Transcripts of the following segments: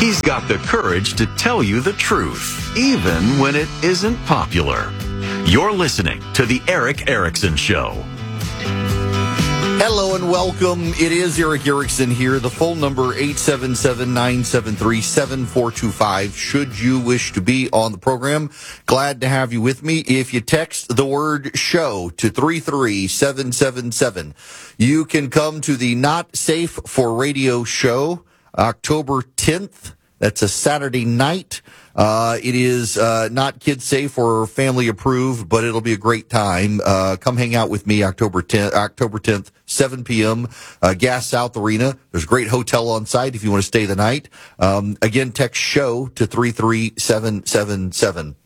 He's got the courage to tell you the truth, even when it isn't popular. You're listening to The Erick Erickson Show. Hello and welcome. It is Erick Erickson here. The phone number 877-973-7425. Should you wish to be on the program, glad to have you with me. If you text the word show to 33777, you can come to the Not Safe for Radio show, October 10th. That's a Saturday night. It is not kid safe or family approved, but it'll be a great time. Come hang out with me October 10th, 7 p.m., Gas South Arena. There's a great hotel on site if you want to stay the night. Again, text show to 33777.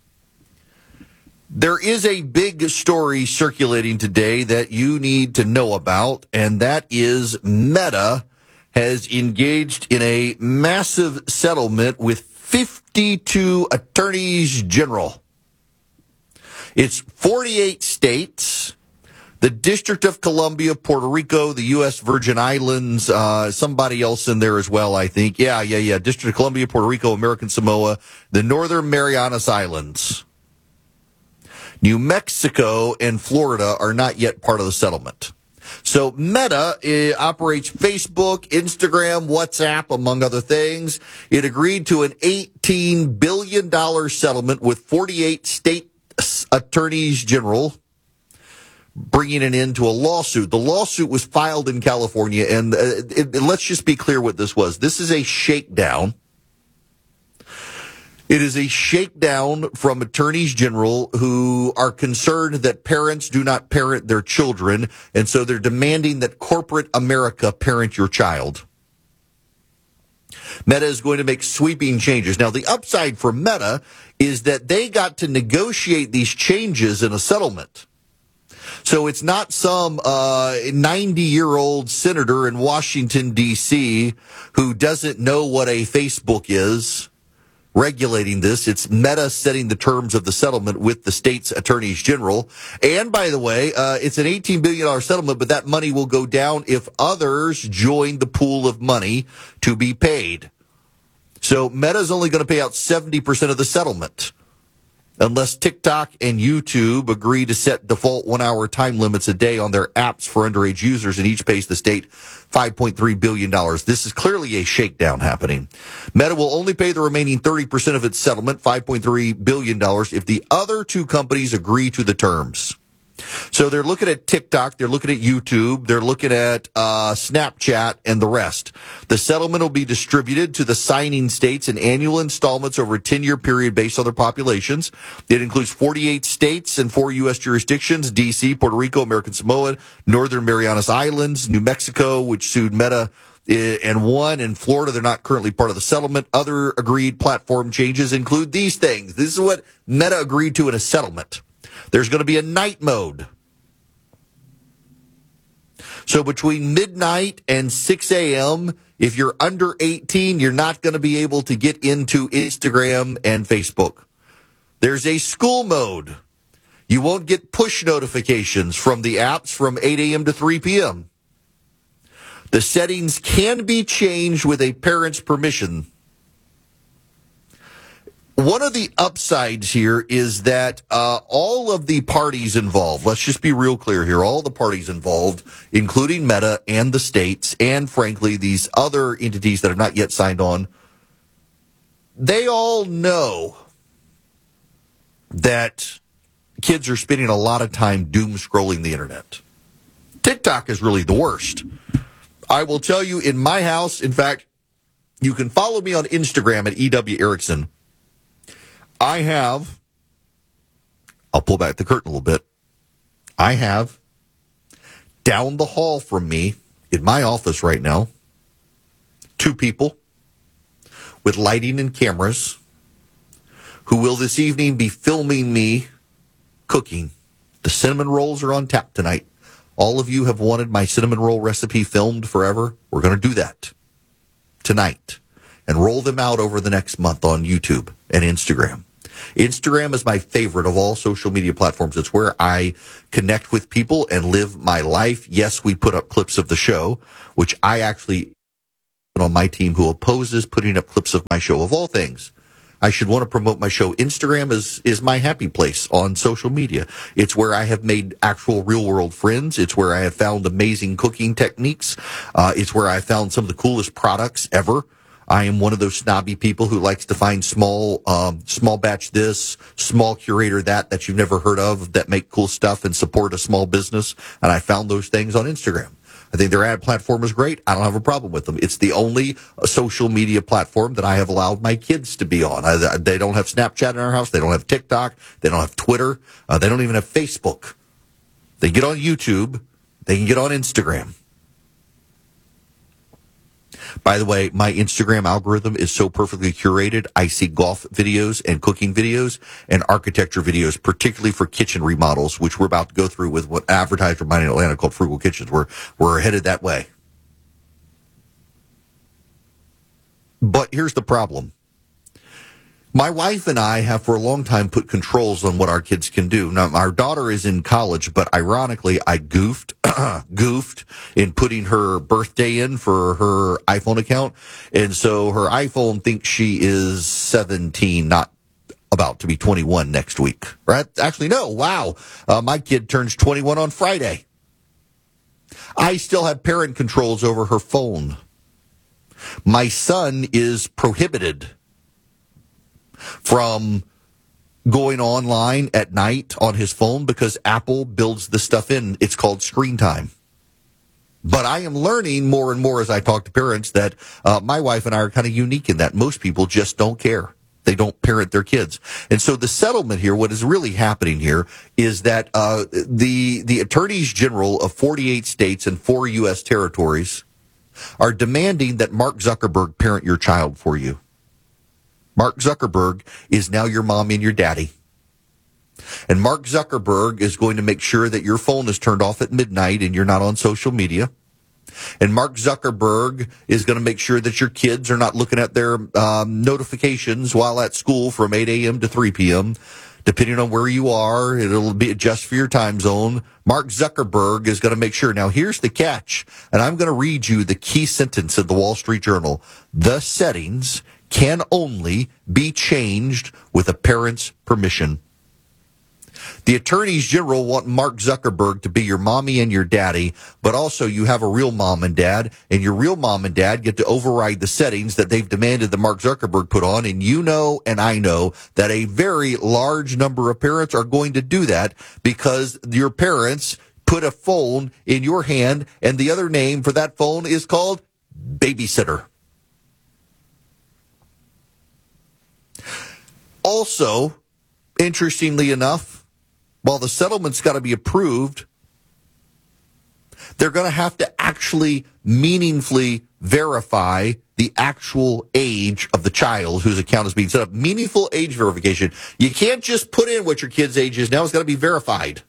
There is a big story circulating today that you need to know about, and that is Meta has engaged in a massive settlement with 52 attorneys general. It's 48 states, the District of Columbia, Puerto Rico, the U.S. Virgin Islands, somebody else in there as well, I think. Yeah. District of Columbia, Puerto Rico, American Samoa, the Northern Marianas Islands. New Mexico and Florida are not yet part of the settlement. So Meta operates Facebook, Instagram, WhatsApp, among other things. It agreed to an $18 billion settlement with 48 state attorneys general, bringing it into a lawsuit. The lawsuit was filed in California, and let's just be clear what this was. This is a shakedown. It is a shakedown from attorneys general who are concerned that parents do not parent their children, and so they're demanding that corporate America parent your child. Meta is going to make sweeping changes. Now, the upside for Meta is that they got to negotiate these changes in a settlement. So it's not some 90-year-old senator in Washington, D.C. who doesn't know what a Facebook is regulating this. It's Meta setting the terms of the settlement with the state's attorneys general. And by the way, it's an $18 billion settlement, but that money will go down if others join the pool of money to be paid. So Meta's only going to pay out 70% of the settlement, unless TikTok and YouTube agree to set default 1-hour time limits a day on their apps for underage users, and each pays the state $5.3 billion. This is clearly a shakedown happening. Meta will only pay the remaining 30% of its settlement, $5.3 billion, if the other two companies agree to the terms. So they're looking at TikTok, they're looking at YouTube, they're looking at Snapchat, and the rest. The settlement will be distributed to the signing states in annual installments over a 10-year period based on their populations. It includes 48 states and 4 U.S. jurisdictions: D.C., Puerto Rico, American Samoa, Northern Marianas Islands, New Mexico, which sued Meta and won, in Florida. They're not currently part of the settlement. Other agreed platform changes include these things. This is what Meta agreed to in a settlement. There's going to be a night mode. So between midnight and 6 a.m., if you're under 18, you're not going to be able to get into Instagram and Facebook. There's a school mode. You won't get push notifications from the apps from 8 a.m. to 3 p.m. The settings can be changed with a parent's permission. One of the upsides here is that all of the parties involved, let's just be real clear here, all the parties involved, including Meta and the states, and frankly, these other entities that have not yet signed on, they all know that kids are spending a lot of time doom scrolling the internet. TikTok is really the worst. I will tell you, in my house, in fact, you can follow me on Instagram at EW Erickson. I'll pull back the curtain a little bit. I have, down the hall from me, in my office right now, 2 people with lighting and cameras who will this evening be filming me cooking. The cinnamon rolls are on tap tonight. All of you have wanted my cinnamon roll recipe filmed forever. We're going to do that tonight and roll them out over the next month on YouTube and Instagram. Instagram is my favorite of all social media platforms. It's where I connect with people and live my life. Yes, we put up clips of the show, which I actually husband on my team who opposes putting up clips of my show. Of all things, I should want to promote my show. Instagram is my happy place on social media. It's where I have made actual real world friends. It's where I have found amazing cooking techniques. It's where I found some of the coolest products ever. I am one of those snobby people who likes to find small batch this, small curator that you've never heard of, that make cool stuff and support a small business. And I found those things on Instagram. I think their ad platform is great. I don't have a problem with them. It's the only social media platform that I have allowed my kids to be on. They don't have Snapchat in our house. They don't have TikTok. They don't have Twitter. They don't even have Facebook. They get on YouTube. They can get on Instagram. By the way, my Instagram algorithm is so perfectly curated. I see golf videos and cooking videos and architecture videos, particularly for kitchen remodels, which we're about to go through with what advertised for mine in Atlanta called Frugal Kitchens. We're headed that way. But here's the problem. My wife and I have for a long time put controls on what our kids can do. Now, our daughter is in college, but ironically, I goofed in putting her birthday in for her iPhone account. And so her iPhone thinks she is 17, not about to be 21 next week. Right? Actually, no. Wow. My kid turns 21 on Friday. I still have parent controls over her phone. My son is prohibited from going online at night on his phone because Apple builds the stuff in. It's called screen time. But I am learning more and more as I talk to parents that my wife and I are kind of unique in that most people just don't care. They don't parent their kids. And so the settlement here, what is really happening here is that the attorneys general of 48 states and 4 U.S. territories are demanding that Mark Zuckerberg parent your child for you. Mark Zuckerberg is now your mommy and your daddy. And Mark Zuckerberg is going to make sure that your phone is turned off at midnight and you're not on social media. And Mark Zuckerberg is going to make sure that your kids are not looking at their notifications while at school from 8 a.m. to 3 p.m. Depending on where you are, it'll be adjust for your time zone. Mark Zuckerberg is going to make sure. Now, here's the catch, and I'm going to read you the key sentence in the Wall Street Journal. The settings can only be changed with a parent's permission. The attorneys general want Mark Zuckerberg to be your mommy and your daddy, but also you have a real mom and dad, and your real mom and dad get to override the settings that they've demanded that Mark Zuckerberg put on, and you know and I know that a very large number of parents are going to do that because your parents put a phone in your hand, and the other name for that phone is called babysitter. Also, interestingly enough, while the settlement's got to be approved, they're going to have to actually meaningfully verify the actual age of the child whose account is being set up. Meaningful age verification. You can't just put in what your kid's age is. Now it's got to be verified.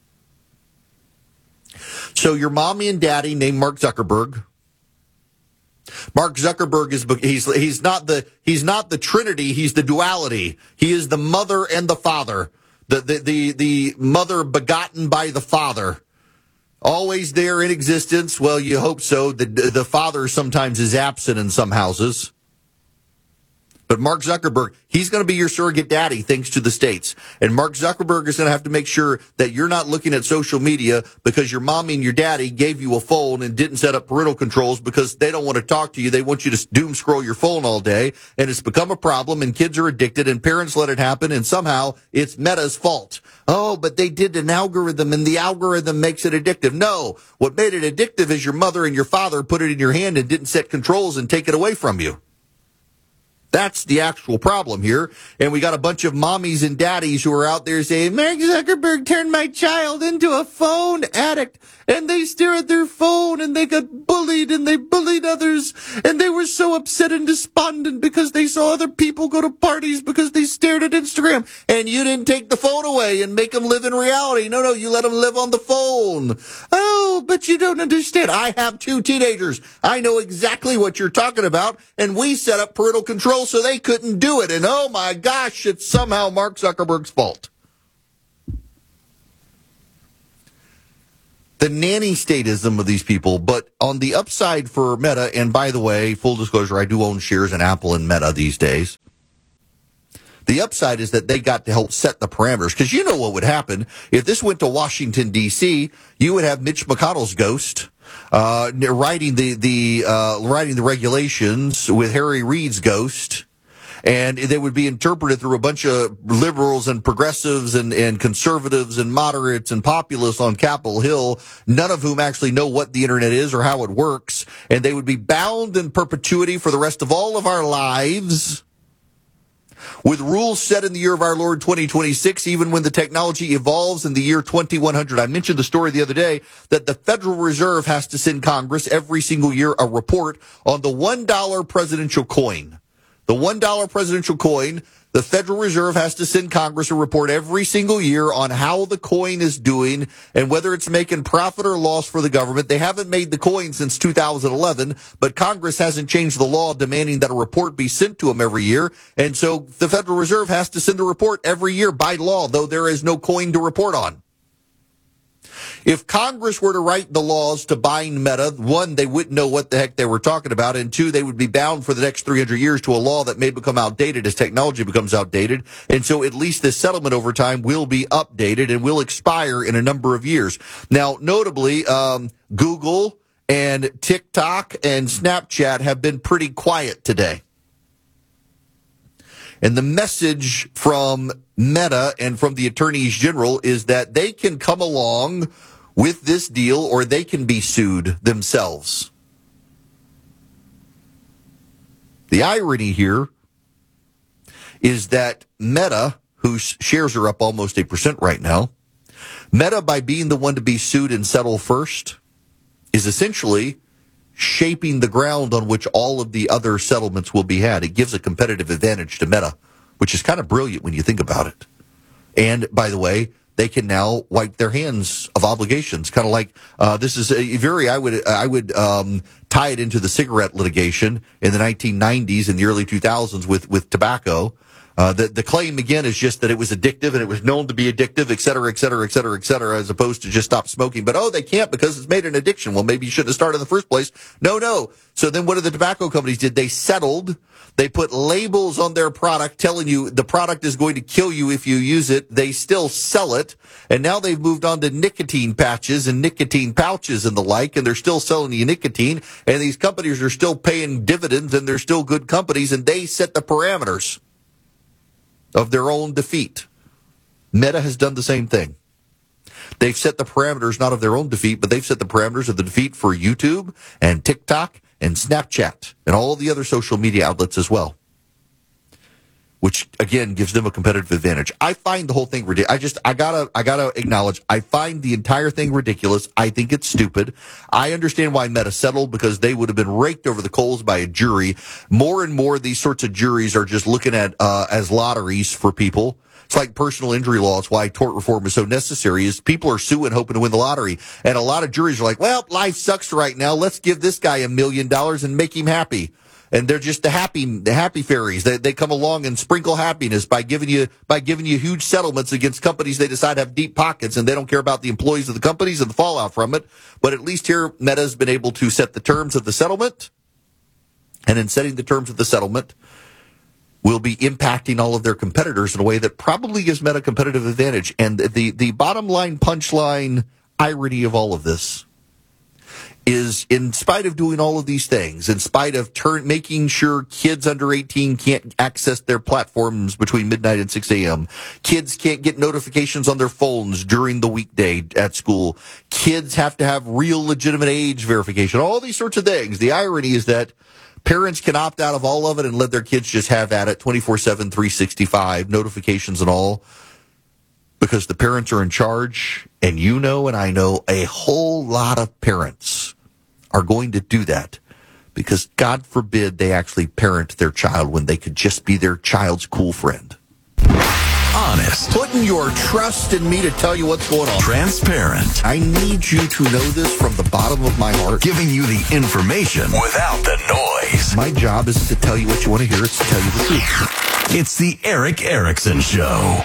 So your mommy and daddy named Mark Zuckerberg. Mark Zuckerberg he's not the Trinity, he's the duality. He is the mother and the father. The mother begotten by the father. Always there in existence. Well, you hope so. The father sometimes is absent in some houses. But Mark Zuckerberg, he's going to be your surrogate daddy thanks to the states. And Mark Zuckerberg is going to have to make sure that you're not looking at social media because your mommy and your daddy gave you a phone and didn't set up parental controls because they don't want to talk to you. They want you to doom scroll your phone all day. And it's become a problem and kids are addicted and parents let it happen. And somehow it's Meta's fault. Oh, but they did an algorithm and the algorithm makes it addictive. No, what made it addictive is your mother and your father put it in your hand and didn't set controls and take it away from you. That's the actual problem here. And we got a bunch of mommies and daddies who are out there saying, Mark Zuckerberg turned my child into a phone addict. And they stare at their phone and they got bullied and they bullied others. And they were so upset and despondent because they saw other people go to parties because they stared at Instagram. And you didn't take the phone away and make them live in reality. No, you let them live on the phone. Oh, but you don't understand. I have 2 teenagers. I know exactly what you're talking about. And we set up parental control so they couldn't do it. And oh my gosh, it's somehow Mark Zuckerberg's fault. the nanny statism of these people. But on the upside for Meta, and by the way, full disclosure, I do own shares in Apple and Meta these days. The upside is that they got to help set the parameters, because you know what would happen if this went to Washington D.C. You would have Mitch McConnell's ghost writing the regulations with Harry Reid's ghost, and they would be interpreted through a bunch of liberals and progressives and conservatives and moderates and populists on Capitol Hill, none of whom actually know what the internet is or how it works, and they would be bound in perpetuity for the rest of all of our lives with rules set in the year of our Lord 2026, even when the technology evolves in the year 2100. I mentioned the story the other day that the Federal Reserve has to send Congress every single year a report on the $1 presidential coin. The $1 presidential coin, the Federal Reserve has to send Congress a report every single year on how the coin is doing and whether it's making profit or loss for the government. They haven't made the coin since 2011, but Congress hasn't changed the law demanding that a report be sent to them every year. And so the Federal Reserve has to send a report every year by law, though there is no coin to report on. If Congress were to write the laws to bind Meta, one, they wouldn't know what the heck they were talking about, and two, they would be bound for the next 300 years to a law that may become outdated as technology becomes outdated. And so at least this settlement over time will be updated and will expire in a number of years. Now, notably, Google and TikTok and Snapchat have been pretty quiet today. And the message from Meta and from the attorneys general is that they can come along with this deal or they can be sued themselves. The irony here is that Meta, whose shares are up almost 8% right now, Meta, by being the one to be sued and settle first, is essentially shaping the ground on which all of the other settlements will be had. It gives a competitive advantage to Meta, which is kind of brilliant when you think about it. And by the way, they can now wipe their hands of obligations. Kind of like this is a very I would tie it into the cigarette litigation in the 1990s and the early 2000s with tobacco. The claim, again, is just that it was addictive and it was known to be addictive, et cetera, et cetera, et cetera, et cetera, as opposed to just stop smoking. But, they can't because it's made an addiction. Well, maybe you shouldn't have started in the first place. No. So then what did the tobacco companies did? They settled. They put labels on their product telling you the product is going to kill you if you use it. They still sell it. And now they've moved on to nicotine patches and nicotine pouches and the like, and they're still selling you nicotine. And these companies are still paying dividends, and they're still good companies, and they set the parameters of their own defeat. Meta has done the same thing. They've set the parameters not of their own defeat, but they've set the parameters of the defeat for YouTube and TikTok and Snapchat and all the other social media outlets as well, which again gives them a competitive advantage. I find the whole thing ridiculous. I gotta acknowledge, I find the entire thing ridiculous. I think it's stupid. I understand why Meta settled, because they would have been raked over the coals by a jury. More and more these sorts of juries are just looking at as lotteries for people. It's like personal injury law. It's why tort reform is so necessary, is people are suing hoping to win the lottery. And a lot of juries are like, well, life sucks right now. Let's give this guy $1 million and make him happy. And they're just the happy fairies. They come along and sprinkle happiness by giving you huge settlements against companies they decide have deep pockets, and they don't care about the employees of the companies and the fallout from it. But at least here, Meta's been able to set the terms of the settlement. And in setting the terms of the settlement, will be impacting all of their competitors in a way that probably gives Meta competitive advantage. And the bottom line, punchline irony of all of this is, in spite of doing all of these things, in spite of making sure kids under 18 can't access their platforms between midnight and 6 a.m., kids can't get notifications on their phones during the weekday at school, kids have to have real legitimate age verification, all these sorts of things. The irony is that parents can opt out of all of it and let their kids just have at it 24/7, 365, notifications and all, because the parents are in charge. And you know, and I know, a whole lot of parents are going to do that because, God forbid, they actually parent their child when they could just be their child's cool friend. Honest. Putting your trust in me to tell you what's going on. Transparent. I need you to know this from the bottom of my heart. Giving you the information without the noise. My job isn't to tell you what you want to hear, it's to tell you the truth. It's the Erick Erickson Show.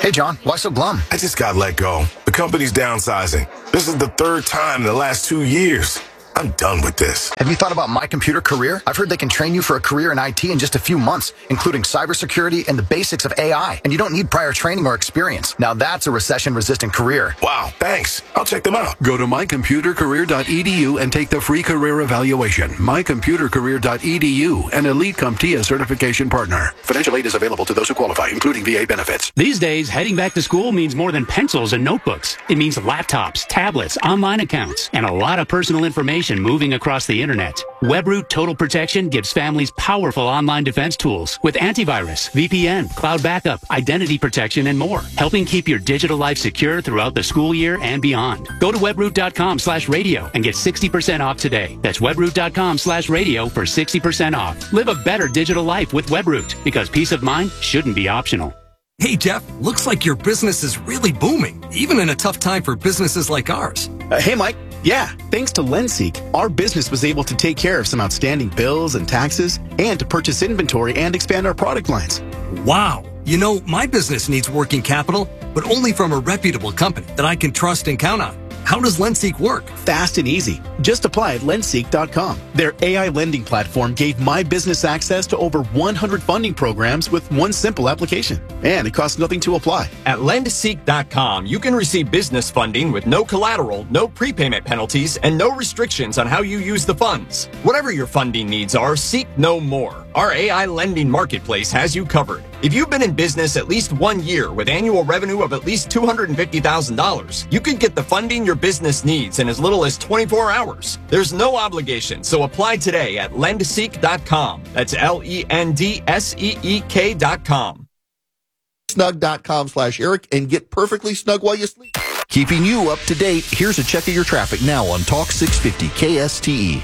Hey, John, why so glum? I just got let go. The company's downsizing. This is the third time in the last 2 years. I'm done with this. Have you thought about My Computer Career? I've heard they can train you for a career in IT in just a few months, including cybersecurity and the basics of AI. And you don't need prior training or experience. Now that's a recession-resistant career. Wow, thanks. I'll check them out. Go to mycomputercareer.edu and take the free career evaluation. Mycomputercareer.edu, an Elite CompTIA certification partner. Financial aid is available to those who qualify, including VA benefits. These days, heading back to school means more than pencils and notebooks. It means laptops, tablets, online accounts, and a lot of personal information moving across the internet. WebRoot Total Protection gives families powerful online defense tools with antivirus, VPN, cloud backup, identity protection, and more, helping keep your digital life secure throughout the school year and beyond. Go to webroot.com/radio and get 60% off today. That's webroot.com/radio for 60% off. Live a better digital life with WebRoot, because peace of mind shouldn't be optional. Hey, Jeff, looks like your business is really booming, even in a tough time for businesses like ours. Hey, Mike. Yeah, thanks to LendSeek, our business was able to take care of some outstanding bills and taxes and to purchase inventory and expand our product lines. Wow. You know, my business needs working capital, but only from a reputable company that I can trust and count on. How does LendSeek work? Fast and easy. Just apply at lendseek.com. Their AI lending platform gave my business access to over 100 funding programs with one simple application. And it costs nothing to apply. At lendseek.com, you can receive business funding with no collateral, no prepayment penalties, and no restrictions on how you use the funds. Whatever your funding needs are, seek no more. Our AI lending marketplace has you covered. If you've been in business at least 1 year with annual revenue of at least $250,000, you can get the funding your business needs in as little as 24 hours. There's no obligation, so apply today at lendseek.com. That's LENDSEEK.com. Snug.com/Eric and get perfectly snug while you sleep. Keeping you up to date, here's a check of your traffic now on Talk 650 KSTE.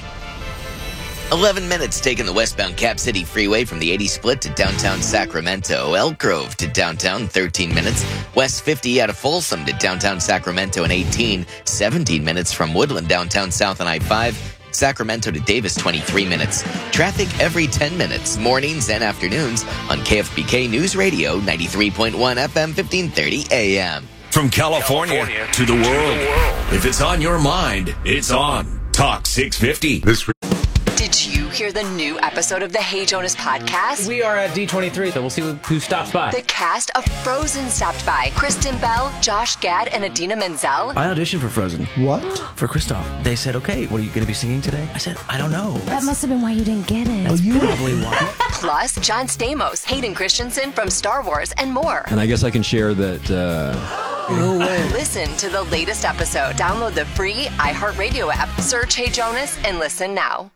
11 minutes taking the westbound Cap City Freeway from the 80 split to downtown Sacramento. Elk Grove to downtown, 13 minutes. West 50 out of Folsom to downtown Sacramento in 18. 17 minutes from Woodland downtown south on I-5. Sacramento to Davis, 23 minutes. Traffic every 10 minutes, mornings and afternoons on KFBK News Radio, 93.1 FM, 1530 AM. From California to the world. If it's on your mind, it's on Talk 650. Did you hear the new episode of the Hey Jonas podcast? We are at D23, so we'll see who stops by. The cast of Frozen stopped by. Kristen Bell, Josh Gad, and Idina Menzel. I auditioned for Frozen. What? For Kristoff. They said, okay, what are you going to be singing today? I said, I don't know. That must have been why you didn't get it. That's probably why. Plus, John Stamos, Hayden Christensen from Star Wars, and more. And I guess I can share that... No way. Listen to the latest episode. Download the free iHeartRadio app. Search Hey Jonas and listen now.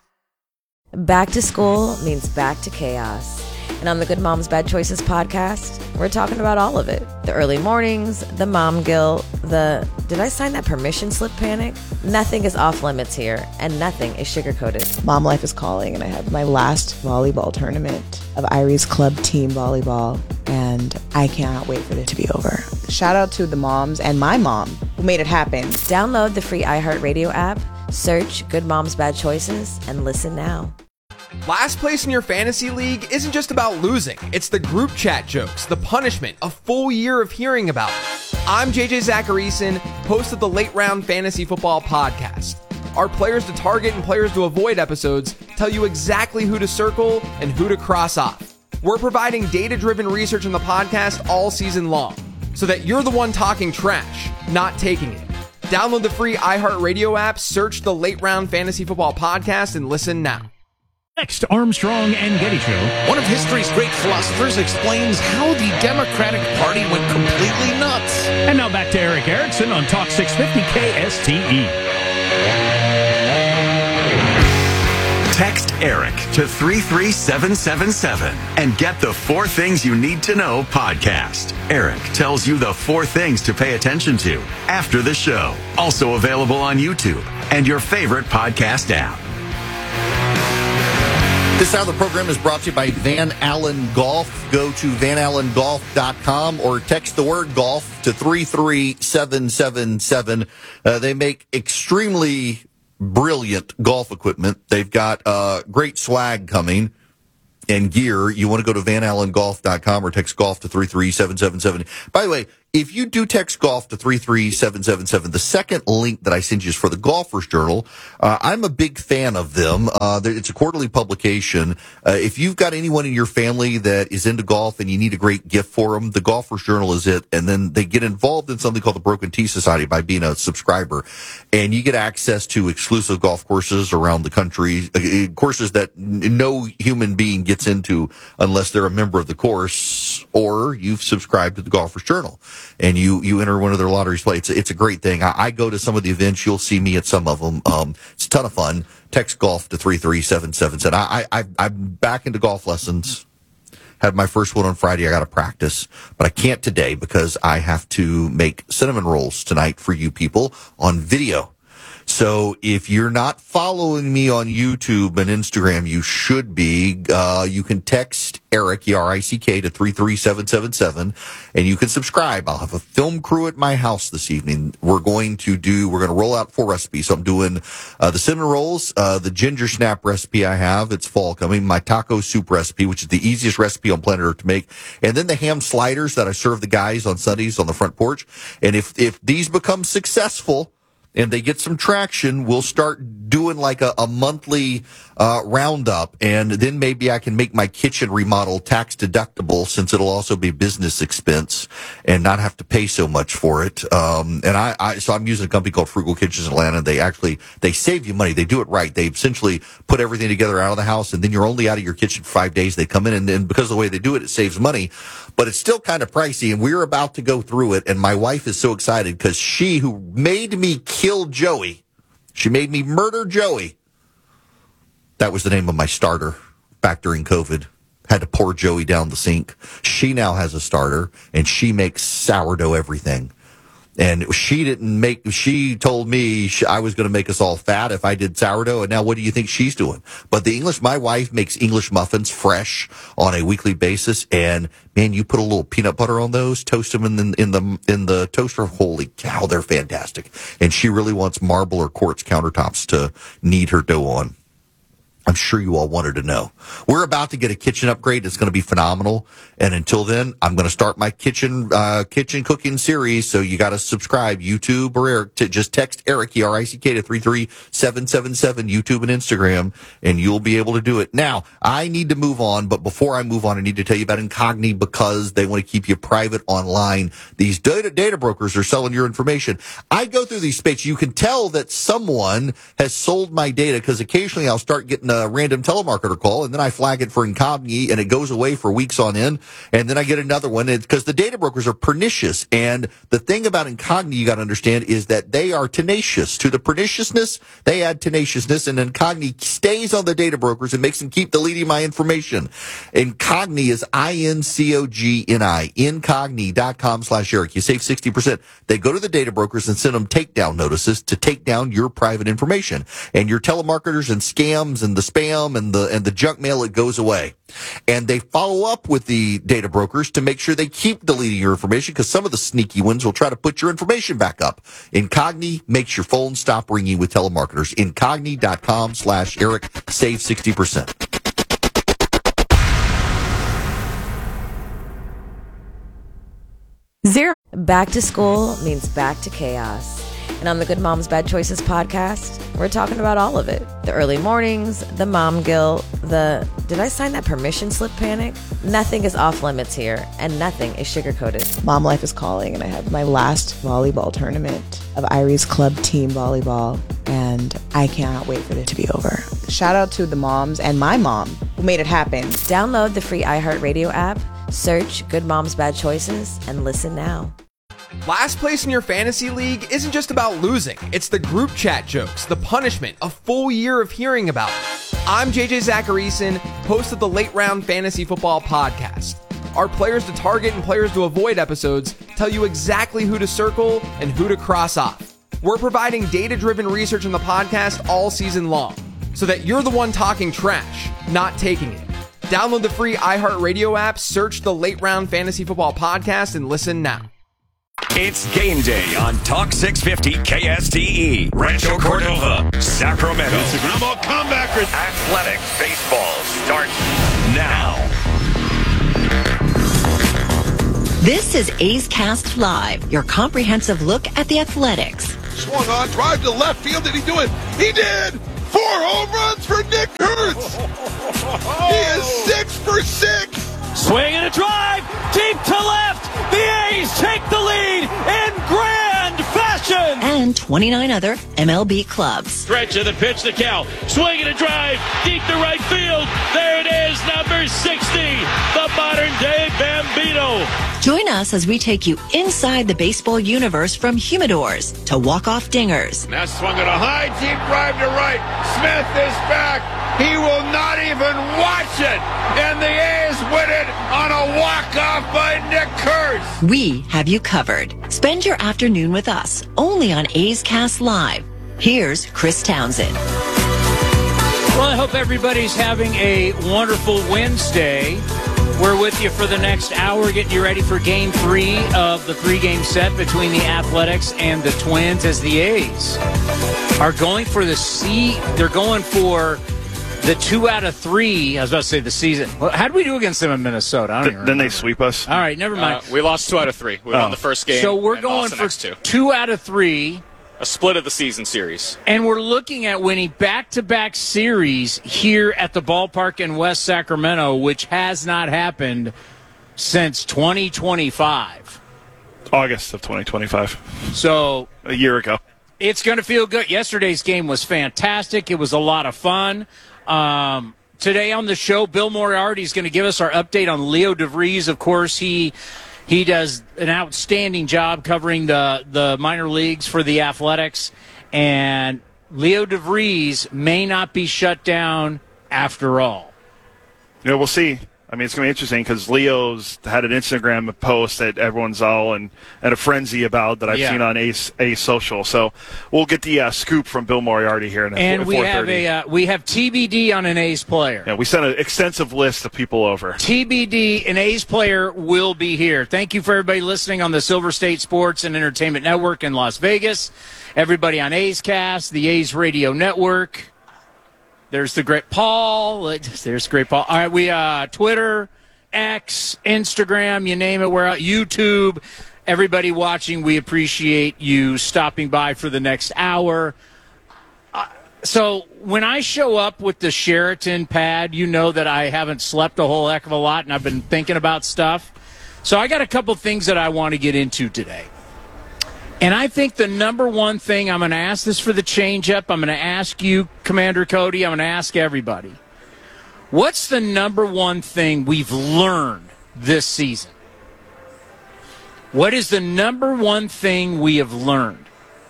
Back to school means back to chaos. And on the Good Moms Bad Choices podcast, we're talking about all of it. The early mornings, the mom guilt, the did I sign that permission slip panic? Nothing is off limits here, and nothing is sugar-coated. Mom life is calling, and I had my last volleyball tournament of Irie's club team volleyball, and I cannot wait for it to be over. Shout out to the moms and my mom who made it happen. Download the free iHeartRadio app, search Good Moms Bad Choices, and listen now. Last place in your fantasy league isn't just about losing. It's the group chat jokes, the punishment, a full year of hearing about it. I'm JJ Zacharyson, host of the Late Round Fantasy Football Podcast. Our players to target and players to avoid episodes tell you exactly who to circle and who to cross off. We're providing data-driven research in the podcast all season long, so that you're the one talking trash, not taking it. Download the free iHeartRadio app, search the Late Round Fantasy Football Podcast, and listen now. Next, Armstrong and Getty Show. One of history's great philosophers explains how the Democratic Party went completely nuts. And now back to Eric Erickson on Talk 650 KSTE. Text Eric to 33777 and get the 4 Things You Need to Know podcast. Eric tells you the 4 things to pay attention to after the show. Also available on YouTube and your favorite podcast app. This hour of the program is brought to you by Van Allen Golf. Go to vanallengolf.com or text the word golf to 33777. They make extremely brilliant golf equipment. They've got great swag coming and gear. You want to go to vanallengolf.com or text golf to 33777. By the way, if you do text golf to 33777, the second link that I send you is for the Golfers Journal. I'm a big fan of them. It's a quarterly publication. If you've got anyone in your family that is into golf and you need a great gift for them, the Golfers Journal is it. And then they get involved in something called the Broken Tee Society by being a subscriber. And you get access to exclusive golf courses around the country, courses that no human being gets into unless they're a member of the course, or you've subscribed to the Golfers Journal and you enter one of their lotteries play. It's a great thing. I go to some of the events. You'll see me at some of them. It's a ton of fun. Text golf to 33777. I'm back into golf lessons. Had my first one on Friday. I got to practice, but I can't today because I have to make cinnamon rolls tonight for you people on video. So if you're not following me on YouTube and Instagram, you should be. You can text Eric, E-R-I-C-K, to 33777, and you can subscribe. I'll have a film crew at my house this evening. We're going to roll out 4 recipes. So I'm doing the cinnamon rolls, the ginger snap recipe I have. It's fall coming. My taco soup recipe, which is the easiest recipe on planet Earth to make. And then the ham sliders that I serve the guys on Sundays on the front porch. And if these become successful, and they get some traction, we'll start doing like a monthly roundup, and then maybe I can make my kitchen remodel tax deductible, since it'll also be business expense and not have to pay so much for it. So I'm using a company called Frugal Kitchens in Atlanta. They save you money. They do it right. They essentially put everything together out of the house, and then you're only out of your kitchen for 5 days. They come in, and because of the way they do it, it saves money, but it's still kind of pricey, and we're about to go through it, and my wife is so excited because she, who made me kill Joey, she made me murder Joey. That was the name of my starter back during COVID. Had to pour Joey down the sink. She now has a starter, and she makes sourdough everything. And she told me I was going to make us all fat if I did sourdough. And now what do you think she's doing? But my wife makes English muffins fresh on a weekly basis. And man, you put a little peanut butter on those, toast them in the toaster. Holy cow, they're fantastic. And she really wants marble or quartz countertops to knead her dough on. I'm sure you all wanted to know. We're about to get a kitchen upgrade. It's going to be phenomenal. And until then, I'm going to start my kitchen cooking series. So you got to subscribe, YouTube or Eric, to just text Eric, E-R-I-C-K, to 33777, YouTube and Instagram, and you'll be able to do it. Now, I need to move on, but before I move on, I need to tell you about Incogni, because they want to keep you private online. These data brokers are selling your information. I go through these spaces. You can tell that someone has sold my data, because occasionally I'll start getting a random telemarketer call, and then I flag it for Incogni, and it goes away for weeks on end, and then I get another one, because the data brokers are pernicious. And the thing about Incogni you got to understand is that they are tenacious. To the perniciousness, they add tenaciousness, and Incogni stays on the data brokers and makes them keep deleting my information. Incogni is INCOGNI, incogni.com/Eric. You save 60%. They go to the data brokers and send them takedown notices to take down your private information, and your telemarketers and scams and the spam and the junk mail, it goes away. And they follow up with the data brokers to make sure they keep deleting your information, because some of the sneaky ones will try to put your information back up. Incogni makes your phone stop ringing with telemarketers. Incogni.com/Eric. Save 60%. Back to school means back to chaos. And on the Good Moms Bad Choices podcast, we're talking about all of it. The early mornings, the mom guilt, did I sign that permission slip panic? Nothing is off limits here, and nothing is sugar-coated. Mom life is calling, and I have my last volleyball tournament of Irie's Club Team Volleyball, and I cannot wait for it to be over. Shout out to the moms and my mom who made it happen. Download the free iHeartRadio app, search Good Moms Bad Choices, and listen now. Last place in your fantasy league isn't just about losing. It's the group chat jokes, the punishment, a full year of hearing about it. I'm JJ Zacharyson, host of the Late Round Fantasy Football Podcast. Our players to target and players to avoid episodes tell you exactly who to circle and who to cross off. We're providing data-driven research in the podcast all season long, so that you're the one talking trash, not taking it. Download the free iHeartRadio app, search the Late Round Fantasy Football Podcast, and listen now. It's game day on Talk 650 KSTE. Rancho Cordova, Sacramento. Instagram comebacker. Athletic baseball starts now. This is A's Cast Live, your comprehensive look at the Athletics. Swung on, drive to left field. Did he do it? He did! 4 home runs for Nick Kurtz! He is 6 for 6! Swing and a drive, deep to left. The A's take the lead in grand fashion. And 29 other MLB clubs. Stretch of the pitch to Cal. Swing and a drive, deep to right field. There it is, number 60, the modern-day Bambino. Join us as we take you inside the baseball universe from humidors to walk-off dingers. Now swung at a high, deep drive to right. Smith is back. He will not even watch it. And the A's win it on a walk-off by Nick Kurtz. We have you covered. Spend your afternoon with us, only on A's Cast Live. Here's Chris Townsend. Well, I hope everybody's having a wonderful Wednesday. We're with you for the next hour, getting you ready for Game 3 of the 3-game set between the Athletics and the Twins, as the A's are going for they're going for the 2 out of 3. I was about to say the season. Well, how did we do against them in Minnesota? I don't even remember. Then they sweep us. All right, never mind. We lost 2 out of 3. We won the first game. So we're going for 2 out of 3. A split of the season series. And we're looking at winning back-to-back series here at the ballpark in West Sacramento, which has not happened since 2025. August of 2025. So a year ago. It's going to feel good. Yesterday's game was fantastic. It was a lot of fun. Today on the show, Bill Moriarty is going to give us our update on Leo DeVries. Of course, he does an outstanding job covering the minor leagues for the Athletics. And Leo DeVries may not be shut down after all. Yeah, we'll see. I mean, it's going to be interesting because Leo's had an Instagram post that everyone's all in a frenzy about that I've seen on Ace Social. So we'll get the scoop from Bill Moriarty here. And we have TBD on an A's player. Yeah, we sent an extensive list of people over. TBD, an A's player will be here. Thank you for everybody listening on the Silver State Sports and Entertainment Network in Las Vegas. Everybody on A's Cast, the A's Radio Network. There's the great Paul. There's great Paul. All right, we Twitter, X, Instagram, you name it. We're out. YouTube. Everybody watching, we appreciate you stopping by for the next hour. So when I show up with the Sheraton pad, you know that I haven't slept a whole heck of a lot, and I've been thinking about stuff. So I got a couple things that I want to get into today. And I think the number one thing, I'm going to ask this for the change-up. I'm going to ask you, Commander Cody. I'm going to ask everybody. What's the number one thing we've learned this season? What is the number one thing we have learned?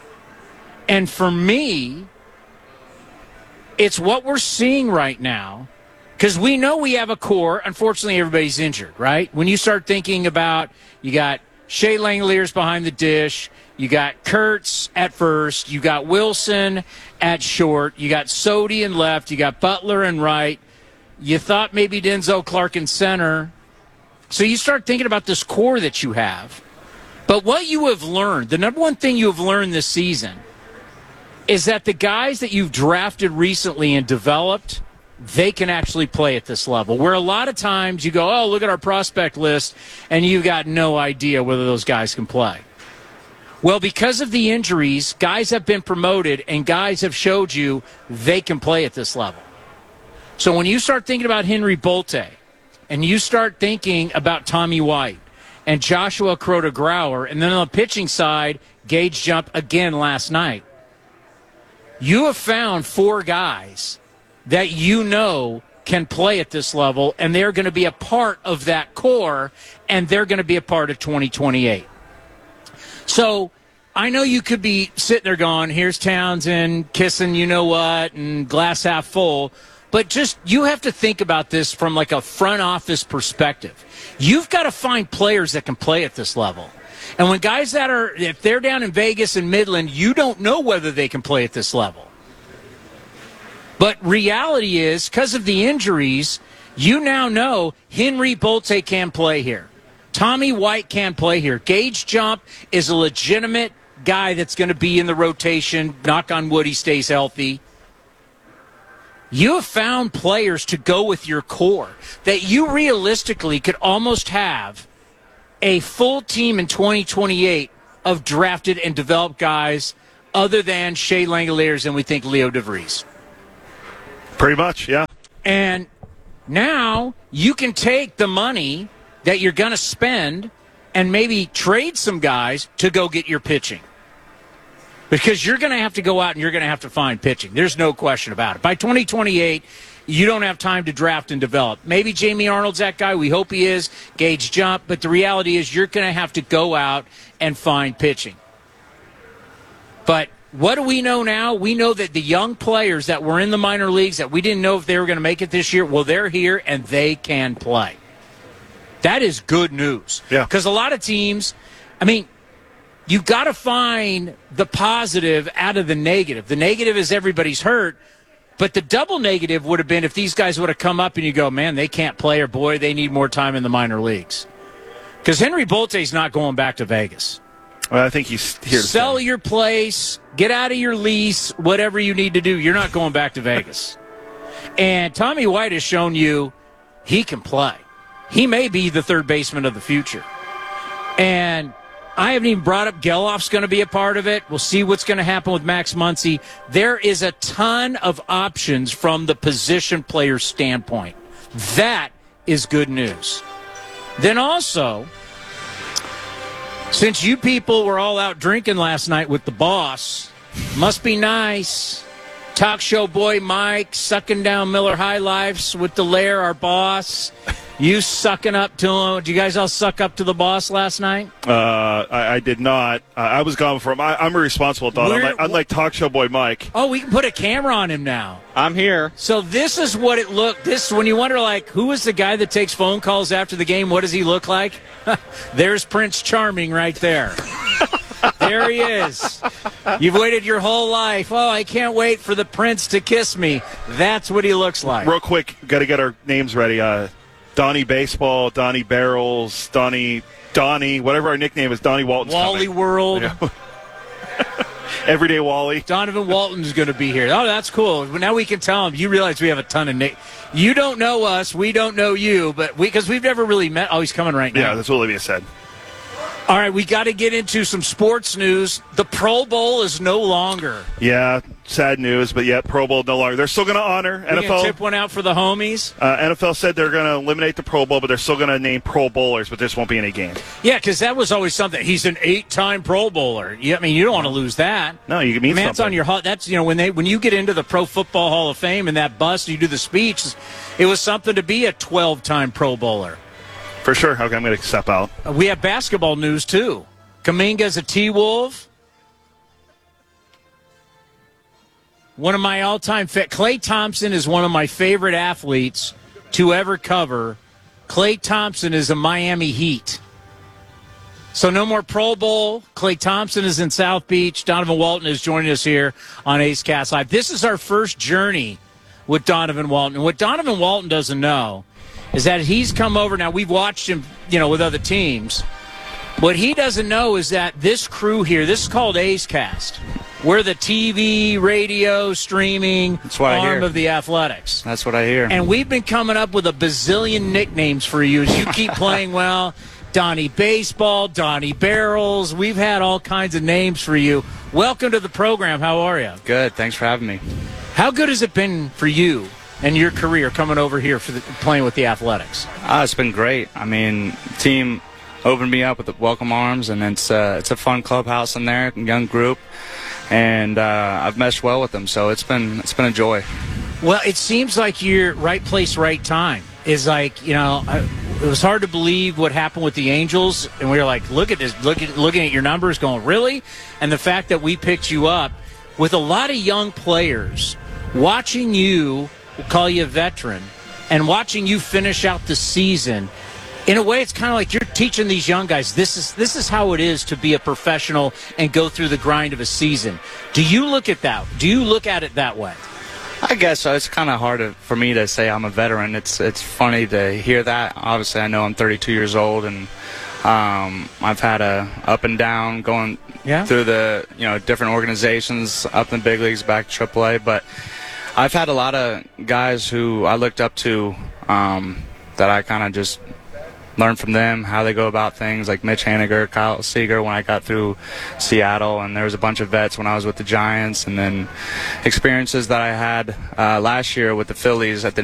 And for me, it's what we're seeing right now. Because we know we have a core. Unfortunately, everybody's injured, right? When you start thinking about, you got Shea Langeliers behind the dish. You got Kurtz at first. You got Wilson at short. You got Sodi in left. You got Butler in right. You thought maybe Denzel Clark in center. So you start thinking about this core that you have. But what you have learned, the number one thing you have learned this season, is that the guys that you've drafted recently and developed, they can actually play at this level. Where a lot of times you go, oh, look at our prospect list, and you've got no idea whether those guys can play. Well, because of the injuries, guys have been promoted, and guys have showed you they can play at this level. So when you start thinking about Henry Bolte, and you start thinking about Tommy White, and Joshua Crota-Grauer, and then on the pitching side, Gage Jump again last night, you have found 4 guys that you know can play at this level, and they're going to be a part of that core, and they're going to be a part of 2028. So I know you could be sitting there going, here's Townsend kissing you know what and glass half full, but just you have to think about this from like a front office perspective. You've got to find players that can play at this level. And when guys that are, if they're down in Vegas and Midland, you don't know whether they can play at this level. But reality is, because of the injuries, you now know Henry Bolte can play here. Tommy White can play here. Gage Jump is a legitimate guy that's going to be in the rotation. Knock on wood, he stays healthy. You have found players to go with your core that you realistically could almost have a full team in 2028 of drafted and developed guys other than Shea Langoliers and we think Leo DeVries. Pretty much, yeah. And now you can take the money that you're going to spend and maybe trade some guys to go get your pitching. Because you're going to have to go out and you're going to have to find pitching. There's no question about it. By 2028, you don't have time to draft and develop. Maybe Jamie Arnold's that guy. We hope he is. Gage Jump. But the reality is you're going to have to go out and find pitching. But what do we know now? We know that the young players that were in the minor leagues that we didn't know if they were going to make it this year, well, they're here and they can play. That is good news. Yeah. Because a lot of teams, you've got to find the positive out of the negative. The negative is everybody's hurt, but the double negative would have been if these guys would have come up and you go, man, they can't play, or boy, they need more time in the minor leagues. Because Henry Bolte's not going back to Vegas. Well, I think he's here to sell stay. your place, get out of your lease, whatever you need to do. You're not going back to Vegas. And Tommy White has shown you he can play. He may be the third baseman of the future. And I haven't even brought up Geloff's going to be a part of it. We'll see what's going to happen with Max Muncy. There is a ton of options from the position player standpoint. That is good news. Then also, since you people were all out drinking last night with the boss, must be nice. Talk show boy Mike sucking down Miller High Lifes with Delaire, our boss. You sucking up to him. Did you guys all suck up to the boss last night? I did not. I was gone from. I'm a responsible adult. Unlike Talk Show Boy Mike. Oh, we can put a camera on him now. I'm here. So this is what it looked. This when you wonder, like, who is the guy that takes phone calls after the game? What does he look like? There's Prince Charming right there. There he is. You've waited your whole life. Oh, I can't wait for the prince to kiss me. That's what he looks like. Real quick, got to get our names ready. Donnie Baseball, Donnie Barrels, Donnie, whatever our nickname is, Donnie Walton's Wally coming. World. Yeah. Everyday Wally. Donovan Walton's going to be here. Oh, that's cool. Now we can tell him. You realize we have a ton of You don't know us. We don't know you, but because we've never really met. Oh, he's coming right now. Yeah, that's what Olivia said. All right, we got to get into some sports news. The Pro Bowl is no longer. Yeah, sad news, but yeah, Pro Bowl no longer. They're still going to honor NFL. NFL. Tip one out for the homies. NFL said they're going to eliminate the Pro Bowl, but they're still going to name Pro Bowlers, but there won't be any games. Yeah, because that was always something. He's an 8-time Pro Bowler. You don't want to lose that. No, you can mean something. That's on your. That's when you get into the Pro Football Hall of Fame and that bust, you do the speech. It was something to be a 12-time Pro Bowler. For sure. Okay, I'm going to step out. We have basketball news too. Kuminga's a T-Wolf. One of my all-time Klay Thompson is one of my favorite athletes to ever cover. Klay Thompson is a Miami Heat. So no more Pro Bowl. Klay Thompson is in South Beach. Donovan Walton is joining us here on A's Cast Live. This is our first journey with Donovan Walton. And what Donovan Walton doesn't know is that he's come over. Now, we've watched him, with other teams. What he doesn't know is that this crew here, this is called A's Cast. We're the TV, radio, streaming arm of the Athletics. That's what I hear. And we've been coming up with a bazillion nicknames for you as you keep playing well. Donnie Baseball, Donnie Barrels. We've had all kinds of names for you. Welcome to the program. How are you? Good. Thanks for having me. How good has it been for you and your career coming over here for playing with the Athletics? It's been great. Team opened me up with the welcome arms, and it's a fun clubhouse in there, young group, and I've meshed well with them, so it's been a joy. Well, it seems like you're right place, right time. Is like, it was hard to believe what happened with the Angels, and we were like, look at this, looking at your numbers, going, really? And the fact that we picked you up with a lot of young players, watching you, we'll call you a veteran, and watching you finish out the season. In a way, it's kind of like you're teaching these young guys, this is how it is to be a professional and go through the grind of a season. Do you look at that? Do you look at it that way? I guess so. It's kind of hard for me to say I'm a veteran. It's funny to hear that. Obviously, I know I'm 32 years old, and I've had a up and down going through the different organizations, up in the big leagues, back to AAA. But I've had a lot of guys who I looked up to that I kind of just learn from them how they go about things, like Mitch Haniger, Kyle Seager when I got through Seattle, and there was a bunch of vets when I was with the Giants, and then experiences that I had last year with the Phillies at the